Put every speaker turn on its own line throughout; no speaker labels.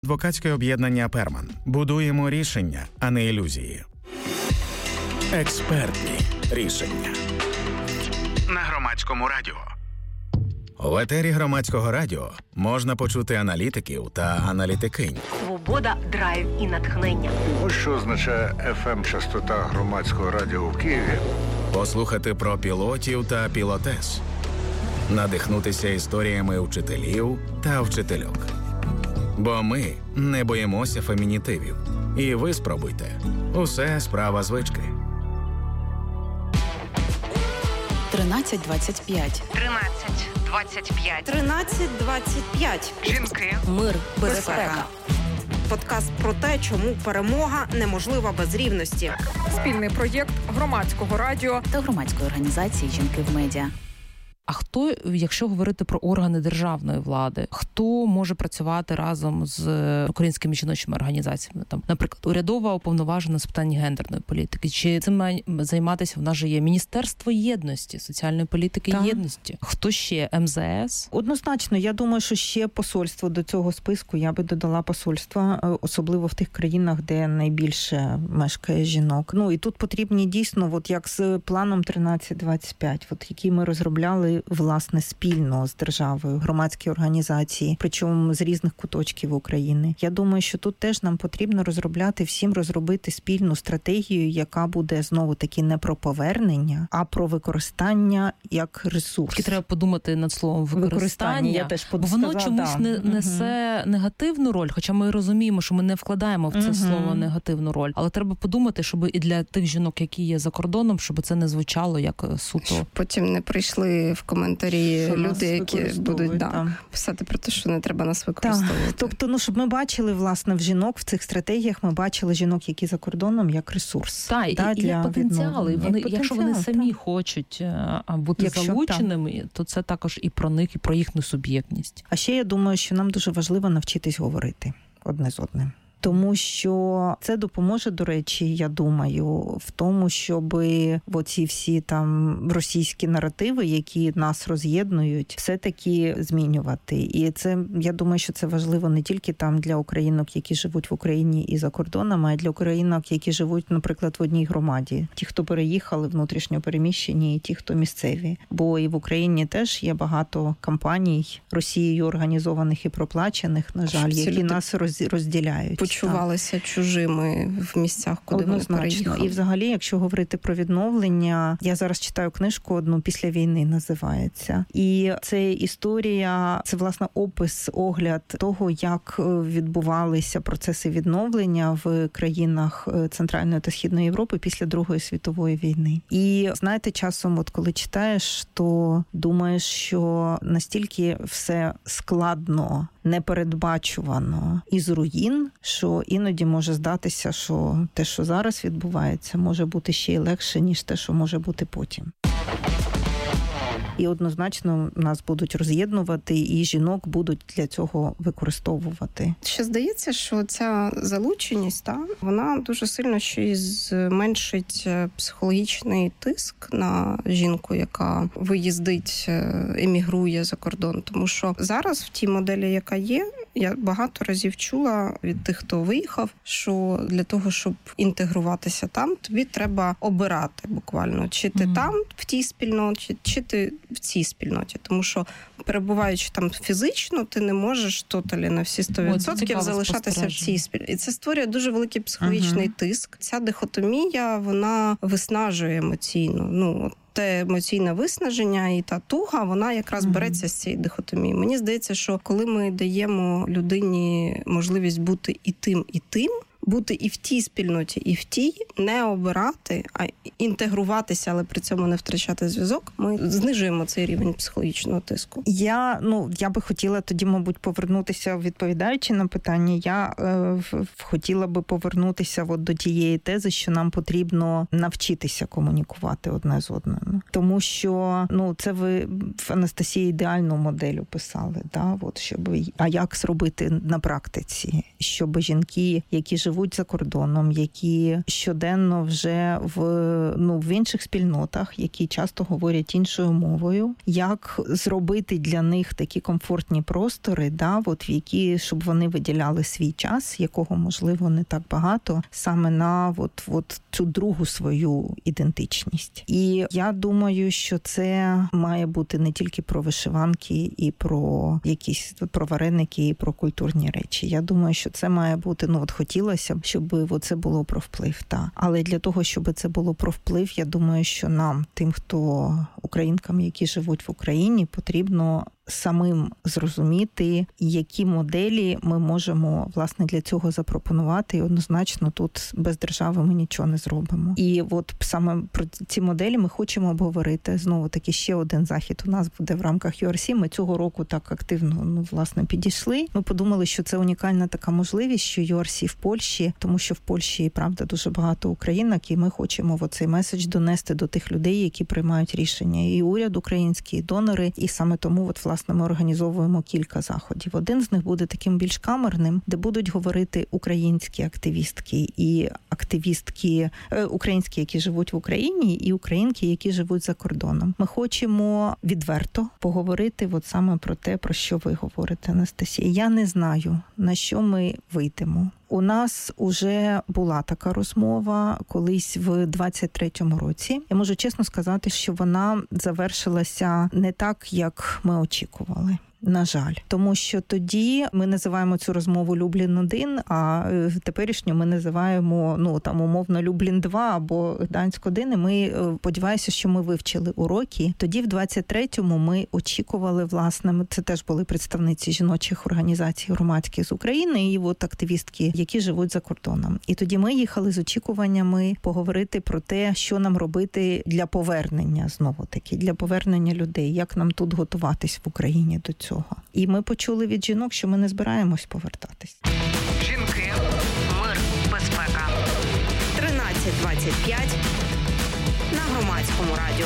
Адвокатське об'єднання «Перман». Будуємо рішення, а не ілюзії. Експертні рішення. На Громадському радіо. В етері Громадського радіо можна почути аналітиків та аналітикинь.
Свобода, драйв і натхнення.
Ось що означає FM-частота Громадського радіо в Києві.
Послухати про пілотів та пілотес. Надихнутися історіями вчителів та вчительок. Бо ми не боїмося фемінітивів. І ви спробуйте. Усе справа звички.
1325.
1325.
1325.
Жінки.
Мир,
Безпека. Подкаст про те, чому перемога неможлива без рівності.
Спільний проєкт Громадського радіо
та громадської організації «Жінки в медіа».
А хто, якщо говорити про органи державної влади, хто може працювати разом з українськими жіночими організаціями? Там, наприклад, урядова уповноважена з питань гендерної політики. Чи цим має займатися? В нас же є Міністерство єдності, соціальної політики і єдності. Хто ще? МЗС?
Однозначно, я думаю, що ще посольство до цього списку. Я би додала посольства, особливо в тих країнах, де найбільше мешкає жінок. Ну і тут потрібні дійсно, от як з планом 1325, от який ми розробляли власне спільно з державою, громадські організації, причому з різних куточків України. Я думаю, що тут теж нам потрібно розробити спільну стратегію, яка буде знову таки не про повернення, а про використання як ресурс.
Тільки треба подумати над словом використання,
я теж
бо воно чомусь не несе негативну роль, хоча ми розуміємо, що ми не вкладаємо в це слово негативну роль, але треба подумати, щоб і для тих жінок, які є за кордоном, щоб це не звучало як суто.
Потім не прийшли в коментарі що люди, які будуть писати про те, що не треба нас використовувати.
Тобто, щоб ми бачили, власне, в жінок в цих стратегіях, ми бачили жінок, які за кордоном, як ресурс.
І як потенціали. Вони, якщо вони самі хочуть бути залученими, то це також і про них, і про їхню суб'єктність.
А ще я думаю, що нам дуже важливо навчитись говорити одне з одним. Тому що це допоможе, до речі, я думаю, в тому, щоб оці всі там російські наративи, які нас роз'єднують, все-таки змінювати. І це, я думаю, що це важливо не тільки там для українок, які живуть в Україні і за кордоном, а й для українок, які живуть, наприклад, в одній громаді. Ті, хто переїхали, внутрішньо переміщені, і ті, хто місцеві. Бо і в Україні теж є багато кампаній Росією організованих і проплачених, на жаль, які нас розділяють.
Почувалися чужими в місцях, куди вони переїхали.
І взагалі, якщо говорити про відновлення, я зараз читаю книжку одну «Після війни» називається. І це історія, це, власне, огляд того, як відбувалися процеси відновлення в країнах Центральної та Східної Європи після Другої світової війни. І, знаєте, часом, от коли читаєш, то думаєш, що настільки все складно, непередбачувано із руїн, що іноді може здатися, що те, що зараз відбувається, може бути ще й легше, ніж те, що може бути потім. І однозначно нас будуть роз'єднувати, і жінок будуть для цього використовувати.
Ще здається, що ця залученість, вона дуже сильно ще й зменшить психологічний тиск на жінку, яка виїздить, емігрує за кордон. Тому що зараз в тій моделі, яка є, я багато разів чула від тих, хто виїхав, що для того, щоб інтегруватися там, тобі треба обирати буквально, чи ти там, в тій спільноті, чи ти в цій спільноті. Тому що, перебуваючи там фізично, ти не можеш тоталі на всі 100% залишатися в цій спільноті. І це створює дуже великий психологічний тиск. Ця дихотомія, вона виснажує емоційно. Те емоційне виснаження і та туга, вона якраз береться з цієї дихотомії. Мені здається, що коли ми даємо людині можливість бути і тим, бути і в тій спільноті, і в тій, не обирати, а інтегруватися, але при цьому не втрачати зв'язок, ми знижуємо цей рівень психологічного тиску.
Я би хотіла тоді, мабуть, повернутися, відповідаючи на питання, я хотіла би повернутися до тієї тези, що нам потрібно навчитися комунікувати одне з одним. Тому що, це ви в Анастасії ідеальну модель описали, а як зробити на практиці, щоб жінки, які живуть за кордоном, які щоденно щоденно вже в інших спільнотах, які часто говорять іншою мовою, як зробити для них такі комфортні простори, в які, щоб вони виділяли свій час, якого, можливо, не так багато, саме на цю другу свою ідентичність. І я думаю, що це має бути не тільки про вишиванки і про якісь про вареники і про культурні речі. Я думаю, що це має бути, хотілося б, щоб це було про вплив. Але для того, щоб це було про вплив, я думаю, що нам, тим, хто українкам, які живуть в Україні, потрібно самим зрозуміти, які моделі ми можемо, власне, для цього запропонувати. І однозначно тут без держави ми нічого не зробимо. І саме про ці моделі ми хочемо обговорити. Знову-таки ще один захід у нас буде в рамках URC. Ми цього року так активно, власне, підійшли. Ми подумали, що це унікальна така можливість, що URC в Польщі, тому що в Польщі, правда, дуже багато українок, і ми хочемо цей меседж донести до тих людей, які приймають рішення. І уряд український, і донори, і саме тому, власне, ми організовуємо кілька заходів. Один з них буде таким більш камерним, де будуть говорити українські активістки і активістки українські, які живуть в Україні, і українки, які живуть за кордоном. Ми хочемо відверто поговорити саме про те, про що ви говорите, Анастасія. Я не знаю, на що ми вийдемо. У нас уже була така розмова колись в 23-му році. Я можу чесно сказати, що вона завершилася не так, як ми очікували. На жаль. Тому що тоді ми називаємо цю розмову Люблін-1, а теперішню ми називаємо, умовно, Люблін-2 або Гданськ-1, і ми сподіваюся, що ми вивчили уроки. Тоді в 23-му ми очікували, власне, це теж були представниці жіночих організацій громадських з України і активістки, які живуть за кордоном. І тоді ми їхали з очікуваннями поговорити про те, що нам робити для повернення, знову-таки, для повернення людей, як нам тут готуватись в Україні до цього. І ми почули від жінок, що ми не збираємось повертатись.
Жінки, мир, безпека.
13:25 на Громадському радіо.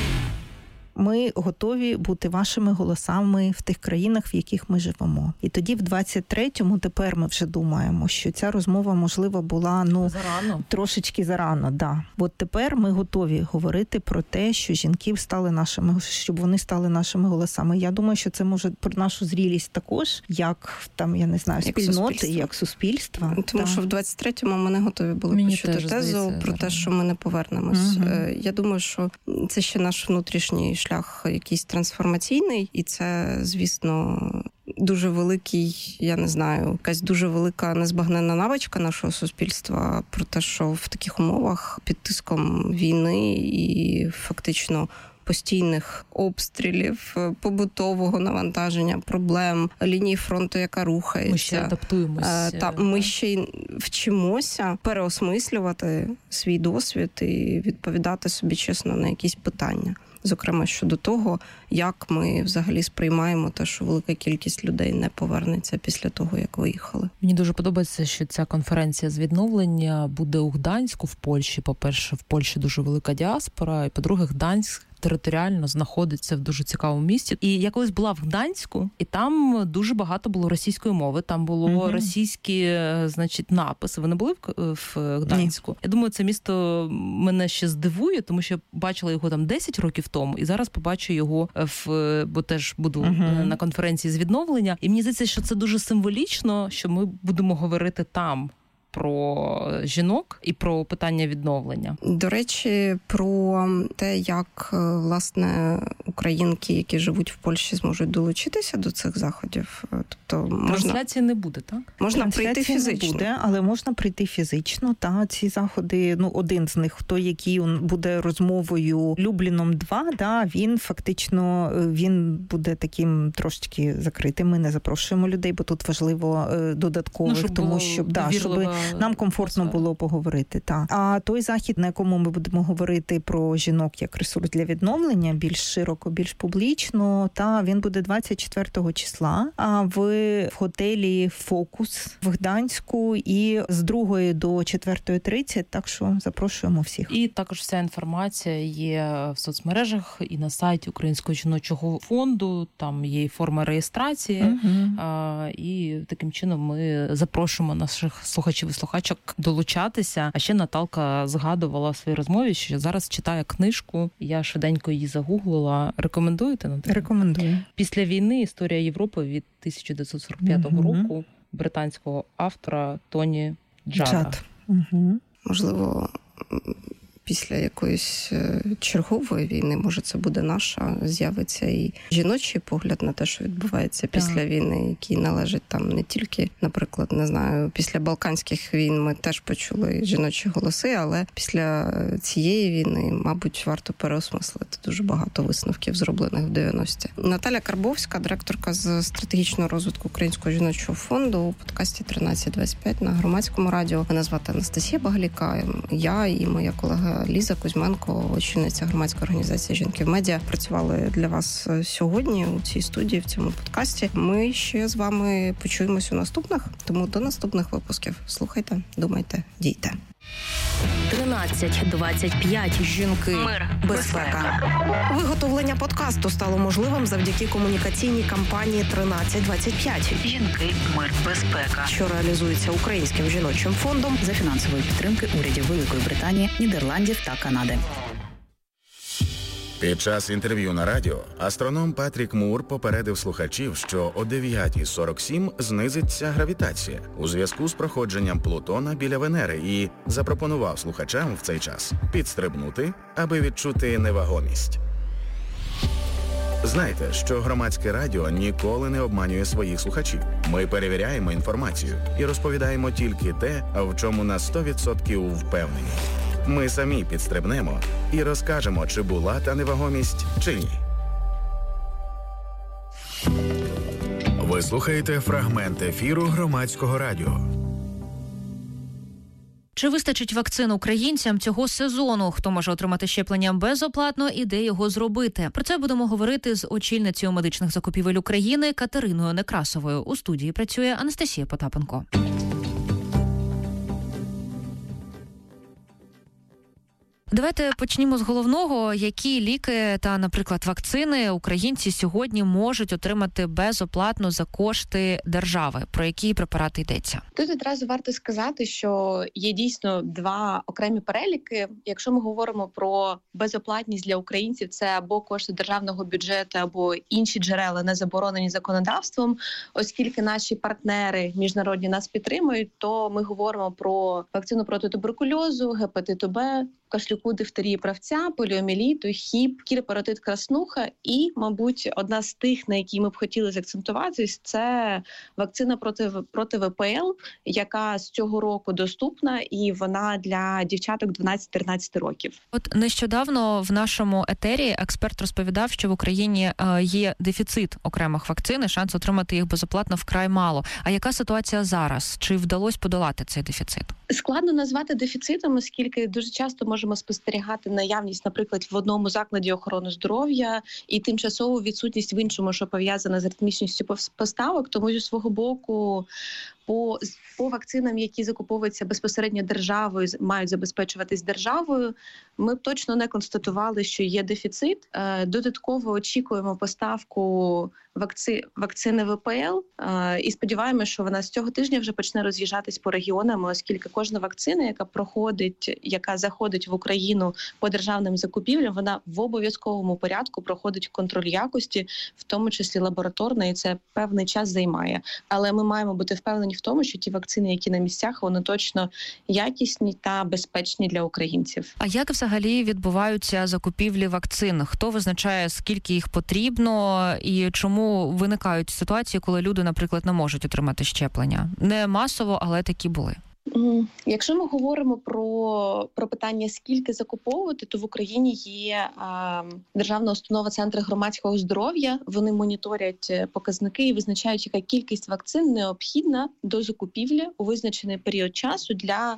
Ми готові бути вашими голосами в тих країнах, в яких ми живемо. І тоді в 23-му тепер ми вже думаємо, що ця розмова, можливо, була трошечки зарано. Да. От тепер ми готові говорити про те, що жінки стали нашими, щоб вони стали нашими голосами. Я думаю, що це може про нашу зрілість також, як я не знаю, спільноти, як суспільства.
Тому що в 23-му ми не готові були почути тезу про те, що ми не повернемось. Я думаю, що це ще наш внутрішній шлях якийсь трансформаційний, і це, звісно, дуже великий, я не знаю, якась дуже велика незбагненна навичка нашого суспільства про те, що в таких умовах під тиском війни і фактично постійних обстрілів, побутового навантаження, проблем, лінії фронту, яка рухається.
Ми ще адаптуємося.
Ми ще й вчимося переосмислювати свій досвід і відповідати собі чесно на якісь питання. Зокрема, щодо того, як ми взагалі сприймаємо те, що велика кількість людей не повернеться після того, як виїхали.
Мені дуже подобається, що ця конференція з відновлення буде у Гданську в Польщі. По-перше, в Польщі дуже велика діаспора, і по-друге, Гданськ територіально знаходиться в дуже цікавому місці. І я колись була в Гданську, і там дуже багато було російської мови, там було російські, написи. Ви не були в Гданську? Ні. Я думаю, це місто мене ще здивує, тому що я бачила його там 10 років тому, і зараз побачу його бо теж буду на конференції з відновлення. І мені здається, що це дуже символічно, що ми будемо говорити там про жінок і про питання відновлення.
До речі, про те, як, власне, українки, які живуть в Польщі, зможуть долучитися до цих заходів. Тобто
трансляції не буде, так?
Можна прийти фізично.
Не буде, але можна прийти фізично. Та ці заходи, один з них, той, який буде розмовою Любліном 2, він фактично він буде таким трошечки закритим. Ми не запрошуємо людей, бо тут важливо додаткових, тому щоб нам комфортно було поговорити. А той захід, на якому ми будемо говорити про жінок як ресурс для відновлення, більш широко, більш публічно, він буде 24 числа в готелі «Фокус» в Гданську і з 2 до 4:30, так що запрошуємо всіх.
І також вся інформація є в соцмережах і на сайті Українського жіночого фонду, там є і форма реєстрації, і таким чином ми запрошуємо наших слухачів слухачів і слухачок долучатися. А ще Наталка згадувала в своїй розмові, що зараз читає книжку. Я швиденько її загуглила. Рекомендуєте, Наталка?
Рекомендую.
«Після війни. Історія Європи» від 1945 року британського автора Тоні Джада.
Можливо, після якоїсь чергової війни, може це буде наша, з'явиться і жіночий погляд на те, що відбувається після війни, який належить там не тільки, наприклад, не знаю, після Балканських війн ми теж почули жіночі голоси, але після цієї війни, мабуть, варто переосмислити дуже багато висновків, зроблених в 90-ті. Наталя Карбовська, директорка з стратегічного розвитку Українського жіночого фонду у подкасті 1325 на Громадському радіо. Мене звати Анастасія Багаліка. Я і моя колега Ліза Кузьменко, очільниця громадської організації «Жінки в медіа», працювали для вас сьогодні у цій студії, в цьому подкасті. Ми ще з вами почуємось у наступних, тому до наступних випусків. Слухайте, думайте, дійте.
13.25. Жінки.
Мир.
Безпека. Виготовлення подкасту стало можливим завдяки комунікаційній кампанії 1325,
Жінки. Мир. Безпека.
що реалізується Українським жіночим фондом
За фінансової підтримки урядів Великої Британії, Нідерландів та Канади.
Під час інтерв'ю на радіо астроном Патрік Мур попередив слухачів, що о 9:47 знизиться гравітація у зв'язку з проходженням Плутона біля Венери і запропонував слухачам в цей час підстрибнути, аби відчути невагомість. Знайте, що громадське радіо ніколи не обманює своїх слухачів. Ми перевіряємо інформацію і розповідаємо тільки те, в чому на 100% впевнені. Ми самі підстрибнемо і розкажемо, чи була та невагомість, чи ні. Ви слухаєте фрагмент ефіру Громадського радіо.
Чи вистачить вакцин українцям цього сезону? Хто може отримати щеплення безоплатно і де його зробити? Про це будемо говорити з очільницею медичних закупівель України Катериною Некрасовою. У студії працює Анастасія Потапенко. Давайте почнімо з головного. Які ліки та, наприклад, вакцини українці сьогодні можуть отримати безоплатно за кошти держави? Про які препарати йдеться?
Тут одразу варто сказати, що є дійсно два окремі переліки. Якщо ми говоримо про безоплатність для українців, це або кошти державного бюджету, або інші джерела, не заборонені законодавством. Оскільки наші партнери міжнародні нас підтримують, то ми говоримо про вакцину проти туберкульозу, гепатиту Б, кашлюку, дифтерії правця, поліоміеліту, ХІП, кір-паротит, краснуха і, мабуть, одна з тих, на які ми б хотіли заакцентуватись, це вакцина проти ВПЛ, яка з цього року доступна, і вона для дівчаток 12-13 років.
От нещодавно в нашому етері експерт розповідав, що в Україні є дефіцит окремих вакцин, і шанс отримати їх безоплатно вкрай мало. А яка ситуація зараз? Чи вдалося подолати цей дефіцит?
Складно назвати дефіцитом, оскільки дуже часто можемо спостерігати наявність, наприклад, в одному закладі охорони здоров'я і тимчасову відсутність в іншому, що пов'язана з ритмічністю поставок. Тому зі свого боку по вакцинам, які закуповуються безпосередньо державою, мають забезпечуватись державою, ми б точно не констатували, що є дефіцит. Додатково очікуємо поставку вакцини ВПЛ і сподіваємося, що вона з цього тижня вже почне роз'їжджатись по регіонам, оскільки кожна вакцина, яка заходить в Україну по державним закупівлям, вона в обов'язковому порядку проходить контроль якості, в тому числі лабораторний, і це певний час займає. Але ми маємо бути впевнені в тому, що ті вакцини, які на місцях, вони точно якісні та безпечні для українців.
А як взагалі відбуваються закупівлі вакцин? Хто визначає, скільки їх потрібно і чому виникають ситуації, коли люди, наприклад, не можуть отримати щеплення? Не масово, але такі були.
Якщо ми говоримо про питання, скільки закуповувати, то в Україні є державна установа Центри громадського здоров'я. Вони моніторять показники і визначають, яка кількість вакцин необхідна до закупівлі у визначений період часу для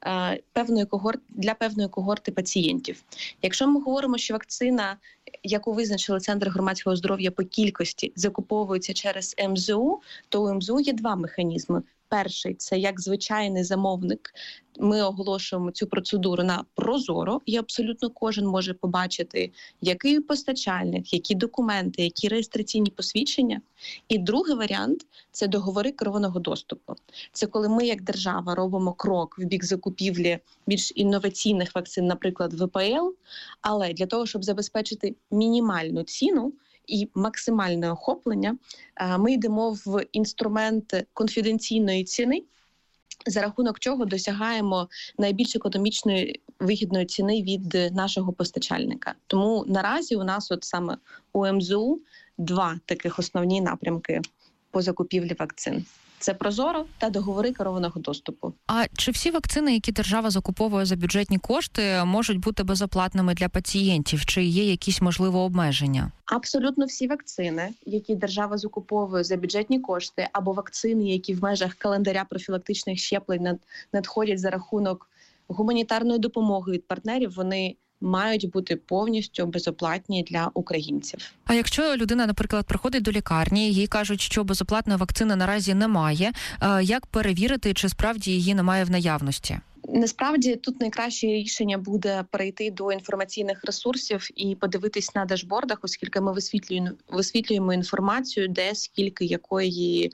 певної когорти пацієнтів. Якщо ми говоримо, що вакцина, яку визначили Центри громадського здоров'я по кількості, закуповується через МЗУ, то у МЗУ є два механізми. Перший – це як звичайний замовник. Ми оголошуємо цю процедуру на прозоро, і абсолютно кожен може побачити, який постачальник, які документи, які реєстраційні посвідчення. І другий варіант – це договори керованого доступу. Це коли ми, як держава, робимо крок в бік закупівлі більш інноваційних вакцин, наприклад, ВПЛ, але для того, щоб забезпечити мінімальну ціну і максимальне охоплення, ми йдемо в інструмент конфіденційної ціни, за рахунок чого досягаємо найбільш економічної вигідної ціни від нашого постачальника. Тому наразі у нас от саме у МЗУ два таких основні напрямки по закупівлі вакцин. Це прозоро та договори керованого доступу.
А чи всі вакцини, які держава закуповує за бюджетні кошти, можуть бути безоплатними для пацієнтів? Чи є якісь, можливо, обмеження?
Абсолютно всі вакцини, які держава закуповує за бюджетні кошти, або вакцини, які в межах календаря профілактичних щеплень надходять за рахунок гуманітарної допомоги від партнерів, вони мають бути повністю безоплатні для українців.
А якщо людина, наприклад, приходить до лікарні, їй кажуть, що безоплатної вакцини наразі немає, як перевірити, чи справді її немає в наявності?
Насправді тут найкраще рішення буде перейти до інформаційних ресурсів і подивитись на дашбордах, оскільки ми висвітлюємо інформацію, де скільки якої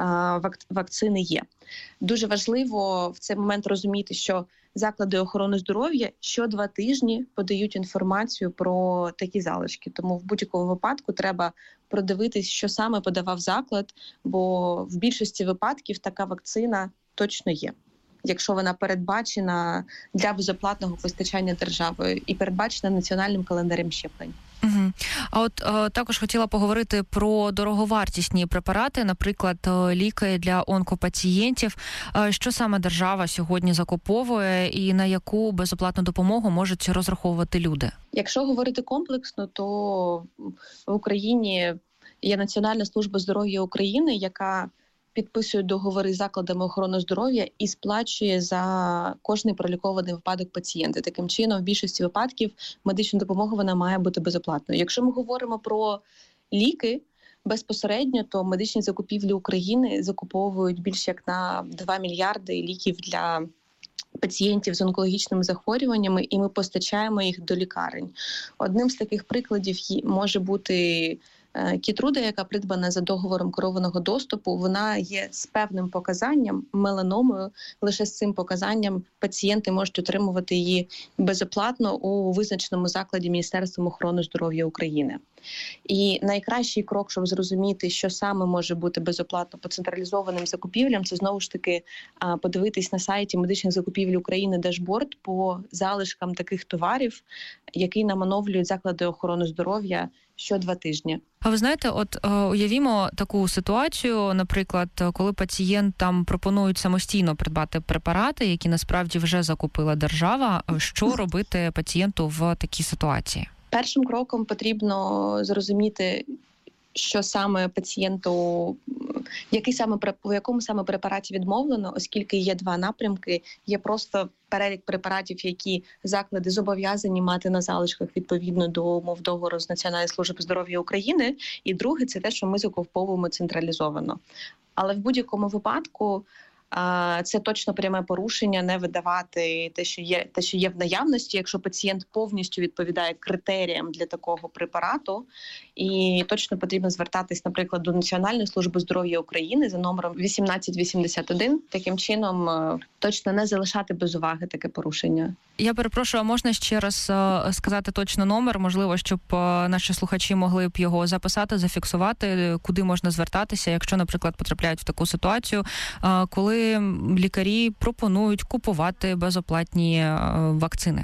вакцини є. Дуже важливо в цей момент розуміти, що заклади охорони здоров'я щодва тижні подають інформацію про такі залишки. Тому в будь-якому випадку треба продивитись, що саме подавав заклад, бо в більшості випадків така вакцина точно є, якщо вона передбачена для безоплатного постачання державою і передбачена національним календарем щеплень.
Угу. А от також хотіла поговорити про дороговартісні препарати, наприклад, ліки для онкопацієнтів. Що саме держава сьогодні закуповує і на яку безоплатну допомогу можуть розраховувати люди?
Якщо говорити комплексно, то в Україні є Національна служба здоров'я України, яка підписує договори з закладами охорони здоров'я і сплачує за кожний пролікований випадок пацієнта. Таким чином, в більшості випадків медична допомога вона має бути безоплатною. Якщо ми говоримо про ліки безпосередньо, то медичні закупівлі України закуповують більш як на 2 мільярди ліків для пацієнтів з онкологічними захворюваннями, і ми постачаємо їх до лікарень. Одним з таких прикладів може бути Кейтруда, яка придбана за договором керованого доступу. Вона є з певним показанням, меланомою. Лише з цим показанням пацієнти можуть отримувати її безоплатно у визначеному закладі Міністерством охорони здоров'я України. І найкращий крок, щоб зрозуміти, що саме може бути безоплатно по централізованим закупівлям, це знову ж таки подивитись на сайті медичних закупівель України дашборд по залишкам таких товарів, який нам оновлюють заклади охорони здоров'я щодва тижні.
А ви знаєте, от уявімо таку ситуацію, наприклад, коли пацієнтам пропонують самостійно придбати препарати, які насправді вже закупила держава, що робити пацієнту в такій ситуації?
Першим кроком потрібно зрозуміти, що саме пацієнту, в якому саме препараті відмовлено, оскільки є два напрямки. Є просто перелік препаратів, які заклади зобов'язані мати на залишках відповідно до умов договору з Національною службою здоров'я України. І друге – це те, що ми закуповуємо централізовано. Але в будь-якому випадку це точно пряме порушення не видавати те, що є в наявності, якщо пацієнт повністю відповідає критеріям для такого препарату. І точно потрібно звертатись, наприклад, до Національної служби здоров'я України за номером 1881. Таким чином точно не залишати без уваги таке порушення.
Я перепрошую, а можна ще раз сказати точно номер, можливо, щоб наші слухачі могли б його записати, зафіксувати, куди можна звертатися, якщо, наприклад, потрапляють в таку ситуацію, коли лікарі пропонують купувати безоплатні вакцини?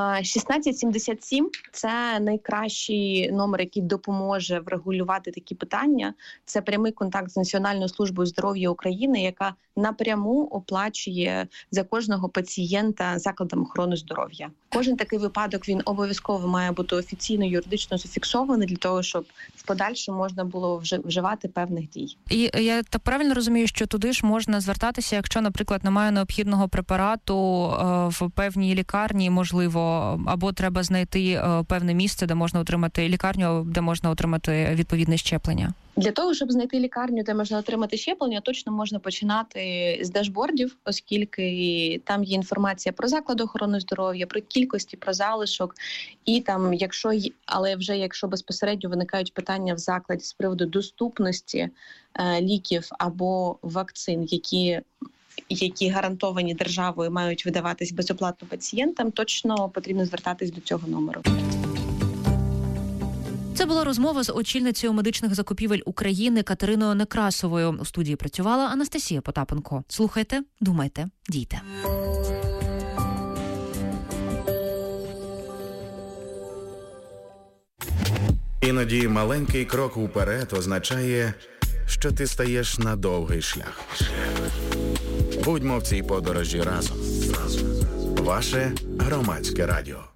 1677 – це найкращий номер, який допоможе врегулювати такі питання. Це прямий контакт з Національною службою здоров'я України, яка напряму оплачує за кожного пацієнта закладом охорони здоров'я. Кожен такий випадок, він обов'язково має бути офіційно, юридично зафіксований для того, щоб в подальшому можна було вживати певних дій.
І я так правильно розумію, що туди ж можна звертатися, якщо, наприклад, немає необхідного препарату в певній лікарні, можливо, або треба знайти певне місце, де можна отримати лікарню, де можна отримати відповідне щеплення?
Для того, щоб знайти лікарню, де можна отримати щеплення, точно можна починати з дашбордів, оскільки там є інформація про заклад охорони здоров'я, про кількості, про залишок. І там, якщо безпосередньо виникають питання в закладі з приводу доступності ліків або вакцин, які гарантовані державою мають видаватись безоплатно пацієнтам, точно потрібно звертатись до цього номеру.
Це була розмова з очільницею медичних закупівель України Катериною Некрасовою. У студії працювала Анастасія Потапенко. Слухайте, думайте, дійте.
Іноді маленький крок уперед означає, що ти стаєш на довгий шлях. Будьмо в цій подорожі разом. Ваше Громадське радіо.